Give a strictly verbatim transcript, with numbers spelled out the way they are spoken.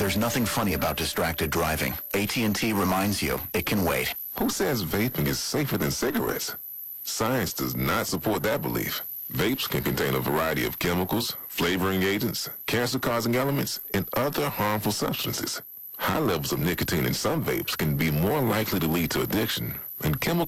There's nothing funny about distracted driving. A T and T reminds you it can wait. Who says vaping is safer than cigarettes? Science does not support that belief. Vapes can contain a variety of chemicals, flavoring agents, cancer-causing elements, and other harmful substances. High levels of nicotine in some vapes can be more likely to lead to addiction, and chemical